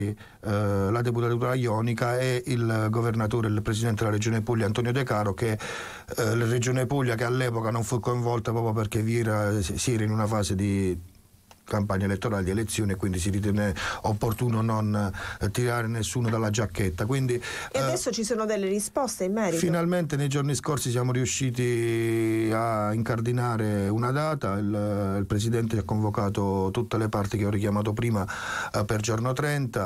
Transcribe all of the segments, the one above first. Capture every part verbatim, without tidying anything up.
eh, la deputatura ionica e il governatore, il presidente della regione Puglia Antonio De Caro, che eh, la regione Puglia, che all'epoca non fu coinvolta proprio perché vi era, si era in una fase di campagna elettorale, di elezioni, e quindi si ritenne opportuno non eh, tirare nessuno dalla giacchetta. Quindi, e adesso eh, ci sono delle risposte in merito? Finalmente nei giorni scorsi siamo riusciti a incardinare una data. Il, il Presidente ha convocato tutte le parti che ho richiamato prima eh, per giorno trenta,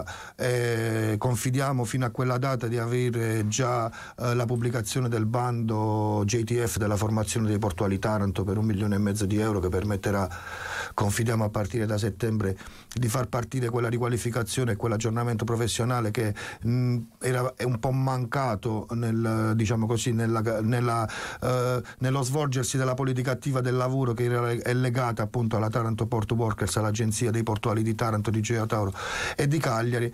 e confidiamo fino a quella data di avere già eh, la pubblicazione del bando J T F della formazione dei portuali Taranto per un milione e mezzo di euro, che permetterà, confidiamo a partire da settembre, di far partire quella riqualificazione e quell'aggiornamento professionale che mh, era, è un po' mancato nel, diciamo così, nella, nella, eh, nello svolgersi della politica attiva del lavoro, che era, è legata appunto alla Taranto Port Workers, all'agenzia dei portuali di Taranto, di Geo Tauro e di Cagliari.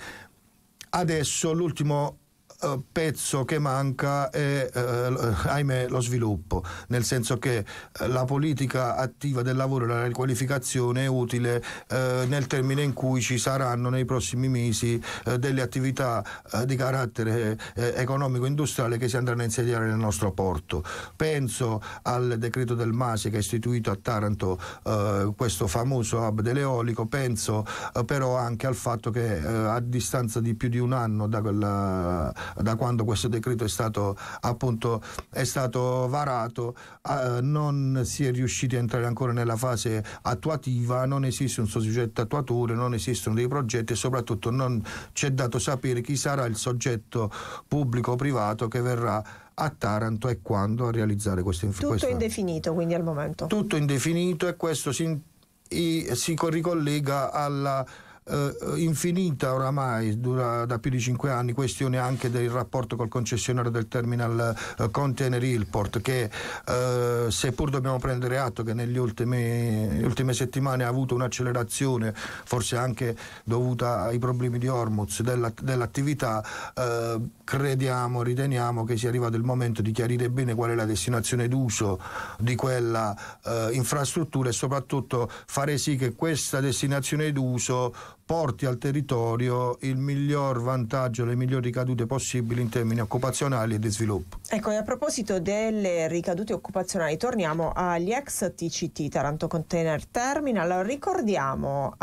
Adesso l'ultimo Uh, pezzo che manca è uh, ahimè lo sviluppo, nel senso che uh, la politica attiva del lavoro e la riqualificazione è utile uh, nel termine in cui ci saranno nei prossimi mesi uh, delle attività uh, di carattere uh, economico-industriale che si andranno a insediare nel nostro porto. Penso al decreto del MASE che ha istituito a Taranto uh, questo famoso hub dell'eolico, penso uh, però anche al fatto che uh, a distanza di più di un anno da quella da quando questo decreto è stato appunto è stato varato, eh, non si è riusciti a entrare ancora nella fase attuativa, non esiste un soggetto attuatore, non esistono dei progetti e soprattutto non c'è dato sapere chi sarà il soggetto pubblico o privato che verrà a Taranto e quando a realizzare questo. Tutto questo, indefinito quindi al momento. Tutto indefinito, e questo si, i, si ricollega alla Uh, infinita oramai, dura da più di cinque anni, questione anche del rapporto col concessionario del terminal uh, Container Hillport, che uh, seppur dobbiamo prendere atto che negli ultimi ultime settimane ha avuto un'accelerazione, forse anche dovuta ai problemi di Hormuz, della, dell'attività, uh, crediamo, riteniamo che sia arrivato il momento di chiarire bene qual è la destinazione d'uso di quella uh, infrastruttura e soprattutto fare sì che questa destinazione d'uso porti al territorio il miglior vantaggio, le migliori ricadute possibili in termini occupazionali e di sviluppo. Ecco, e a proposito delle ricadute occupazionali, torniamo agli ex T C T, Taranto Container Terminal. Ricordiamo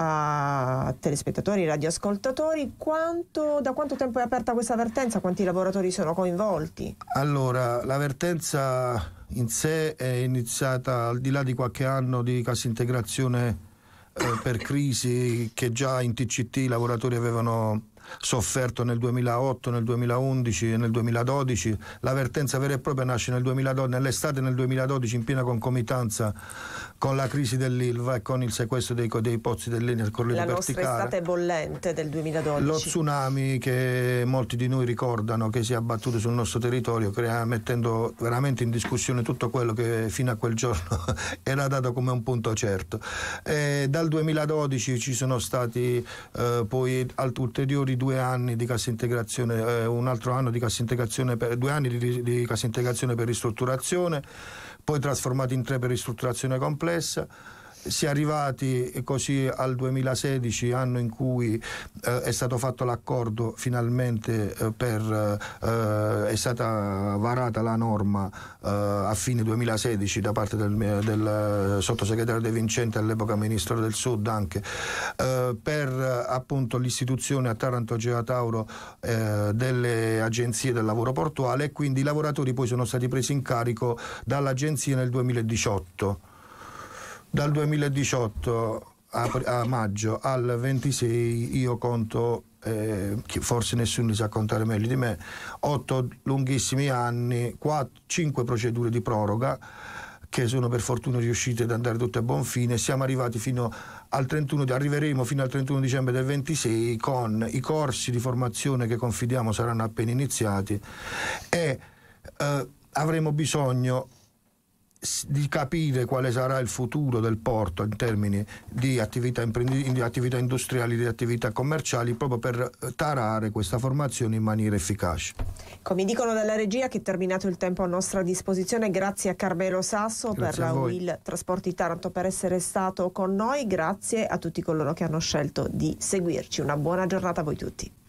a telespettatori e radioascoltatori quanto, da quanto tempo è aperta questa vertenza, quanti lavoratori sono coinvolti? Allora, la vertenza in sé è iniziata al di là di qualche anno di cassa integrazione per crisi che già in T C T i lavoratori avevano sofferto nel duemilaotto, nel duemilaundici e nel duemiladodici. La vertenza vera e propria nasce nel duemiladodici, nell'estate del duemiladodici, in piena concomitanza con la crisi dell'Ilva e con il sequestro dei, dei pozzi dell'Eni al Corriere Perticara. La nostra estate bollente del duemiladodici. Lo tsunami che molti di noi ricordano, che si è abbattuto sul nostro territorio, crea, mettendo veramente in discussione tutto quello che fino a quel giorno era dato come un punto certo. E dal duemiladodici ci sono stati eh, poi alt- ulteriori due anni di cassa integrazione, eh, un altro anno di cassa integrazione, per, due anni di, di cassa integrazione per ristrutturazione, poi trasformati in tre per ristrutturazione complessa. Si è arrivati così al duemilasedici, anno in cui eh, è stato fatto l'accordo finalmente eh, per eh, è stata varata la norma eh, a fine duemilasedici da parte del, del sottosegretario De Vincente, all'epoca ministro del Sud anche, eh, per appunto l'istituzione a Taranto Geo Tauro eh, delle agenzie del lavoro portuale, e quindi i lavoratori poi sono stati presi in carico dall'agenzia nel duemiladiciotto. Dal duemiladiciotto a, a maggio al ventisei io conto, eh, forse nessuno li sa contare meglio di me, otto lunghissimi anni, quattro, cinque procedure di proroga che sono per fortuna riuscite ad andare tutte a buon fine. Siamo arrivati fino al trentuno, arriveremo fino al trentuno dicembre del ventisei con i corsi di formazione che confidiamo saranno appena iniziati, e eh, avremo bisogno di capire quale sarà il futuro del porto in termini di attività, imprendi- di attività industriali, di attività commerciali, proprio per tarare questa formazione in maniera efficace. Come dicono dalla regia che è terminato il tempo a nostra disposizione, grazie a Carmelo Sasso Grazie per la U I L Trasporti Taranto per essere stato con noi, grazie a tutti coloro che hanno scelto di seguirci. Una buona giornata a voi tutti.